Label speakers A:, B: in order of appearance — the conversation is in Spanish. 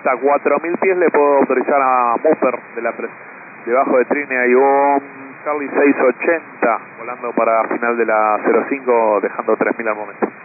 A: hasta 4000 pies le puedo autorizar a Mupper debajo de Trini. Hay un Charlie 680 volando para final de la 05, dejando 3000 al momento.